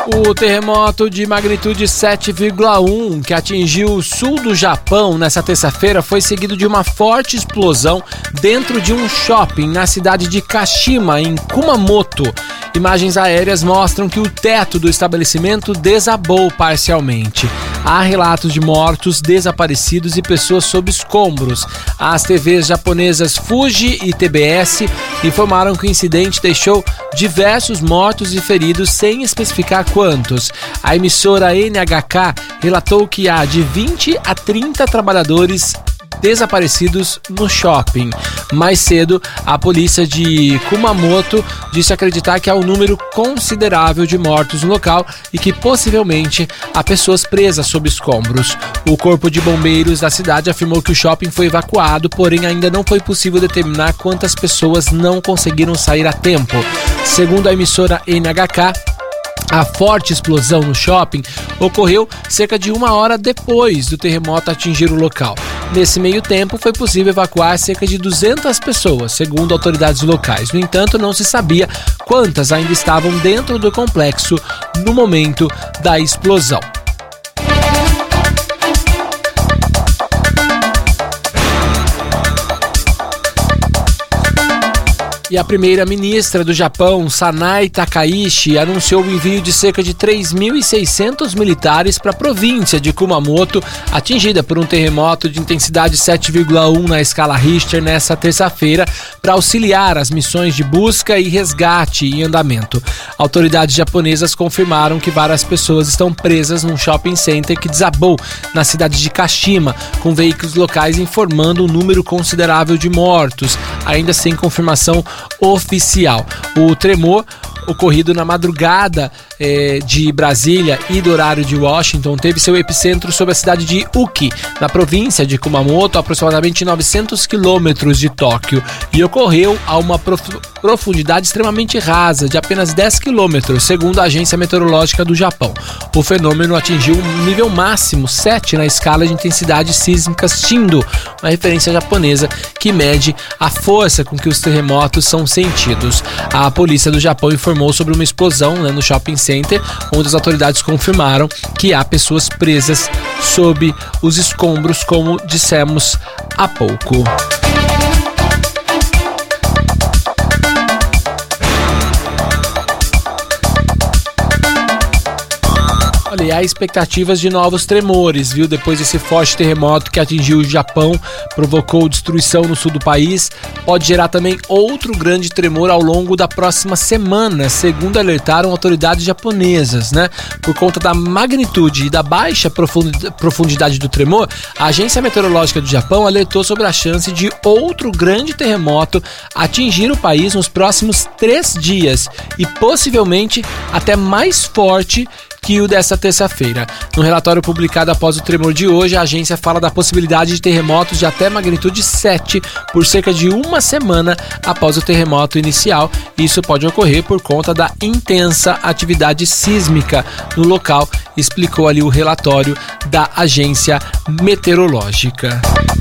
O terremoto de magnitude 7,1 que atingiu o sul do Japão nesta terça-feira foi seguido de uma forte explosão dentro de um shopping na cidade de Kashima, em Kumamoto. Imagens aéreas mostram que o teto do estabelecimento desabou parcialmente. Há relatos de mortos, desaparecidos e pessoas sob escombros. As TVs japonesas Fuji e TBS informaram que o incidente deixou diversos mortos e feridos sem especificar quantos. A emissora NHK relatou que há de 20 a 30 trabalhadores desaparecidos no shopping. Mais cedo, a polícia de Kumamoto disse acreditar que há um número considerável de mortos no local e que possivelmente há pessoas presas sob escombros. O corpo de bombeiros da cidade afirmou que o shopping foi evacuado, porém ainda não foi possível determinar quantas pessoas não conseguiram sair a tempo. Segundo a emissora NHK, a forte explosão no shopping ocorreu cerca de 1 hora depois do terremoto atingir o local. Nesse meio tempo, foi possível evacuar cerca de 200 pessoas, segundo autoridades locais. No entanto, não se sabia quantas ainda estavam dentro do complexo no momento da explosão. E a primeira-ministra do Japão, Sanai Takaichi, anunciou o envio de cerca de 3.600 militares para a província de Kumamoto, atingida por um terremoto de intensidade 7,1 na escala Richter nesta terça-feira, para auxiliar as missões de busca e resgate em andamento. Autoridades japonesas confirmaram que várias pessoas estão presas num shopping center que desabou na cidade de Kashima, com veículos locais informando um número considerável de mortos, ainda sem confirmação oficial. O tremor, ocorrido na madrugada de Brasília e do horário de Washington, teve seu epicentro sobre a cidade de Uki, na província de Kumamoto, a aproximadamente 900 quilômetros de Tóquio, e ocorreu a uma profundidade extremamente rasa, de apenas 10 quilômetros, segundo a Agência Meteorológica do Japão. O fenômeno atingiu um nível máximo 7 na escala de intensidade sísmica Shindo, uma referência japonesa que mede a força com que os terremotos são sentidos. A polícia do Japão informou sobre uma explosão no shopping center, onde as autoridades confirmaram que há pessoas presas sob os escombros, como dissemos há pouco. Olha, e há expectativas de novos tremores, viu? Depois desse forte terremoto que atingiu o Japão, provocou destruição no sul do país, pode gerar também outro grande tremor ao longo da próxima semana, segundo alertaram autoridades japonesas, né? Por conta da magnitude e da baixa profundidade do tremor, a Agência Meteorológica do Japão alertou sobre a chance de outro grande terremoto atingir o país nos próximos 3 dias e possivelmente até mais forte que o desta terça-feira. No relatório publicado após o tremor de hoje, a agência fala da possibilidade de terremotos de até magnitude 7 por cerca de 1 semana após o terremoto inicial. Isso pode ocorrer por conta da intensa atividade sísmica no local, explicou ali o relatório da agência meteorológica.